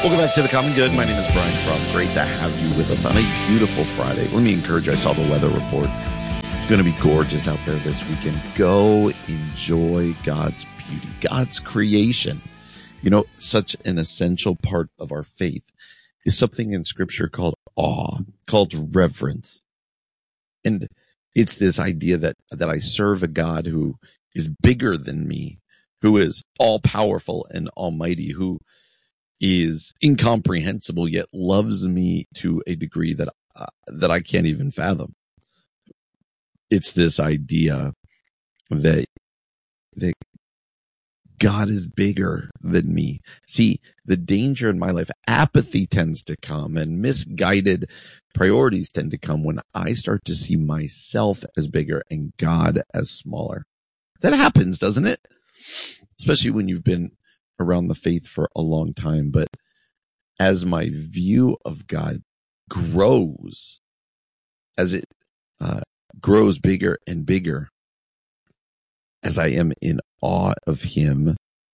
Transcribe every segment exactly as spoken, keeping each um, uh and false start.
Welcome back to The Common Good. My name is Brian Fromm. Great to have you with us on a beautiful Friday. Let me encourage you. I saw the weather report. It's going to be gorgeous out there this weekend. Go enjoy God's beauty, God's creation. You know, such an essential part of our faith is something in Scripture called awe, called reverence. And it's this idea that, that I serve a God who is bigger than me, who is all-powerful and almighty, who is incomprehensible, yet loves me to a degree that uh, that I can't even fathom. It's this idea that that God is bigger than me. See, the danger in my life, apathy tends to come and misguided priorities tend to come when I start to see myself as bigger and God as smaller. That happens, doesn't it? Especially when you've been around the faith for a long time. But as my view of God grows, as it uh, grows bigger and bigger, as I am in awe of him,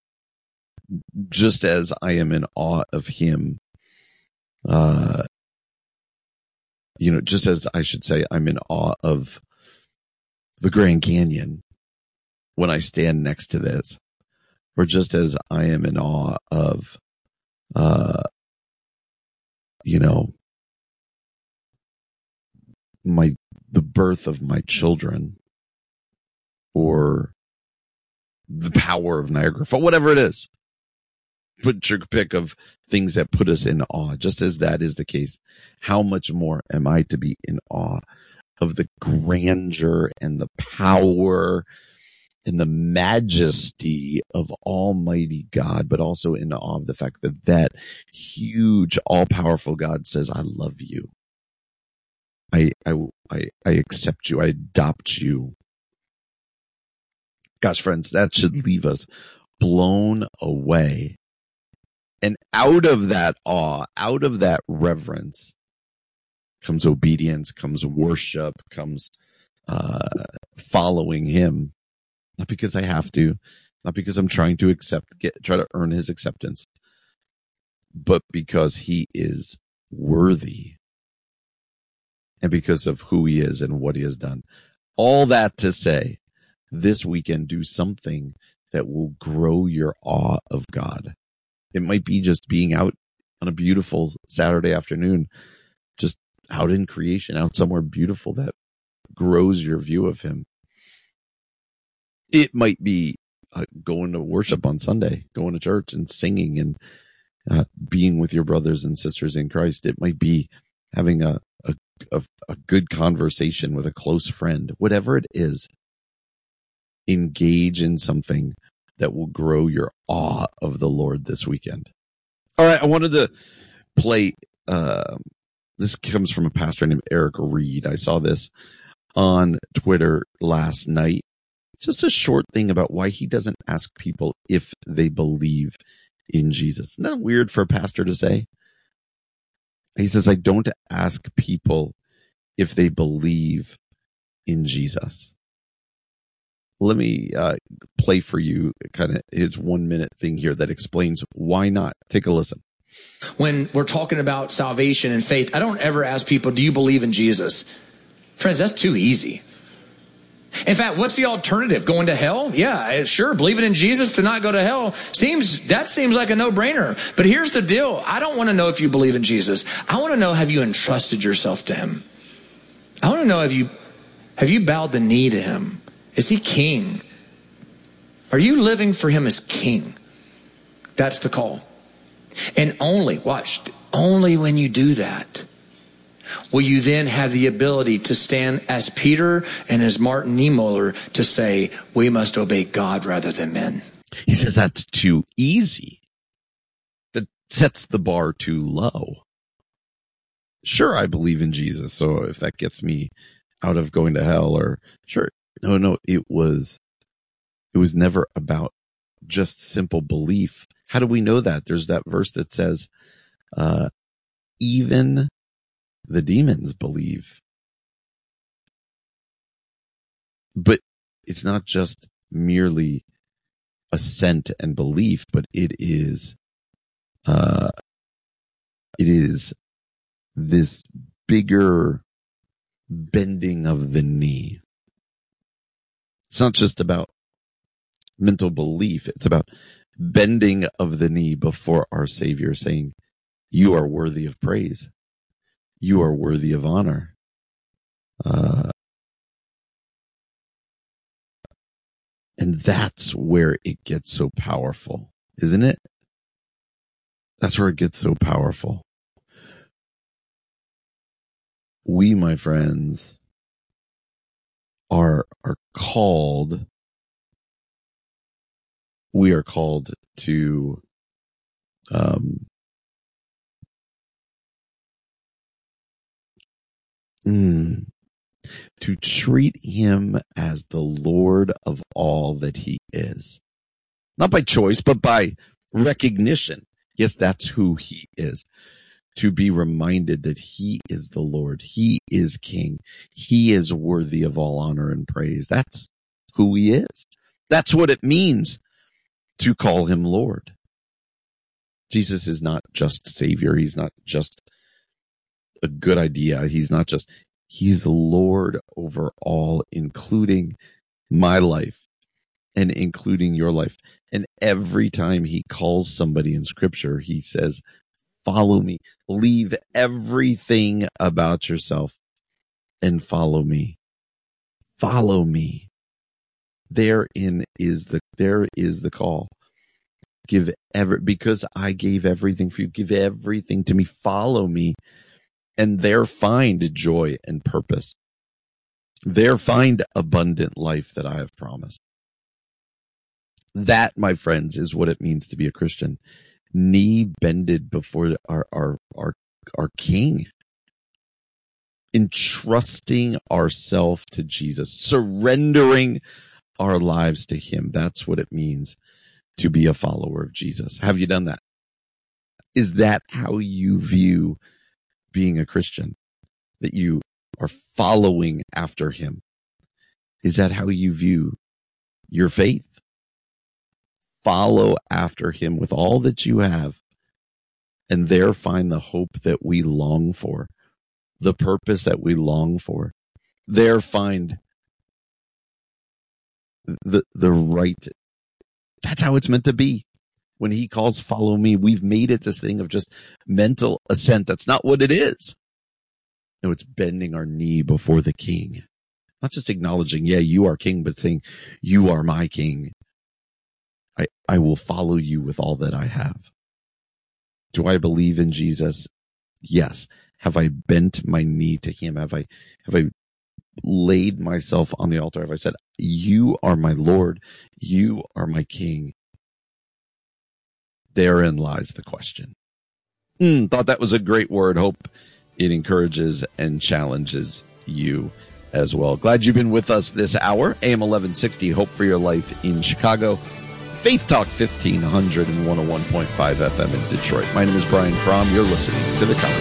just as I am in awe of him, uh, you know, just as I should say, I'm in awe of the Grand Canyon when I stand next to this. Or just as I am in awe of, uh, you know, my, the birth of my children, or the power of Niagara Falls, whatever it is. Put your pick of things that put us in awe. Just as that is the case, how much more am I to be in awe of the grandeur and the power in the majesty of Almighty God, but also in awe of the fact that that huge, all-powerful God says, I love you. I, I, I, I accept you. I adopt you. Gosh, friends, that should leave us blown away. And out of that awe, out of that reverence, comes obedience, comes worship, comes uh, following him. Not because I have to, not because I'm trying to accept, get, try to earn his acceptance, but because he is worthy and because of who he is and what he has done. All that to say, this weekend, do something that will grow your awe of God. It might be just being out on a beautiful Saturday afternoon, just out in creation, out somewhere beautiful that grows your view of him. It might be uh, going to worship on Sunday, going to church and singing and uh, being with your brothers and sisters in Christ. It might be having a, a, a, a good conversation with a close friend. Whatever it is, engage in something that will grow your awe of the Lord this weekend. All right, I wanted to play, uh, this comes from a pastor named Eric Reed. I saw this on Twitter last night. Just a short thing about why he doesn't ask people if they believe in Jesus. Isn't that weird for a pastor to say? He says, I don't ask people if they believe in Jesus. Let me uh, play for you kind of his one minute thing here that explains why not. Take a listen. When we're talking about salvation and faith, I don't ever ask people, do you believe in Jesus? Friends, that's too easy. In fact, what's the alternative? Going to hell? Yeah, sure. Believing in Jesus to not go to hell seems, that seems like a no-brainer. But here's the deal. I don't want to know if you believe in Jesus. I want to know, have you entrusted yourself to him? I want to know, have you, have you bowed the knee to him? Is he king? Are you living for him as king? That's the call. And only, watch, only when you do that will you then have the ability to stand as Peter and as Martin Niemöller to say, we must obey God rather than men. He says that's too easy. That sets the bar too low. Sure, I believe in Jesus, so if that gets me out of going to hell, or sure, no, no, it was, it was never about just simple belief. How do we know that? There's that verse that says, uh, even the demons believe. But it's not just merely assent and belief, but it is, uh, It is this bigger bending of the knee. It's not just about mental belief. It's about bending of the knee before our Savior, saying, you are worthy of praise. You are worthy of honor. Uh, and that's where it gets so powerful, isn't it? That's where it gets so powerful. We, my friends, are, are called, we are called to, um, mm, to treat him as the Lord of all that he is. Not by choice, but by recognition. Yes, that's who he is. To be reminded that he is the Lord. He is King. He is worthy of all honor and praise. That's who he is. That's what it means to call him Lord. Jesus is not just Savior. He's not just a good idea. He's not just, he's Lord over all, including my life and including your life. And every time he calls somebody in Scripture, he says, follow me. Leave everything about yourself and follow me. Follow me. Therein is the, there is the call. Give ever, because I gave everything for you. Give everything to me. Follow me. And there find joy and purpose. There find abundant life that I have promised. That, my friends, is what it means to be a Christian. Knee bended before our, our, our, our King. Entrusting ourselves to Jesus. Surrendering our lives to him. That's what it means to be a follower of Jesus. Have you done that? Is that how you view being a Christian? That you are following after him? Is that how you view your faith? Follow after him with all that you have, and there find the hope that we long for, the purpose that we long for. There find the the right. That's how it's meant to be. When he calls, follow me, we've made it this thing of just mental assent. That's not what it is. No, it's bending our knee before the King. Not just acknowledging, yeah, you are King, but saying, you are my King. I, I will follow you with all that I have. Do I believe in Jesus? Yes. Have I bent my knee to him? Have I, have I laid myself on the altar? Have I said, you are my Lord. You are my King. Therein lies the question. Mm, thought that was a great word. Hope it encourages and challenges you as well. Glad you've been with us this hour. A M eleven sixty, Hope for Your Life in Chicago. Faith Talk fifteen hundred and one oh one point five F M in Detroit. My name is Brian Fromm. You're listening to The College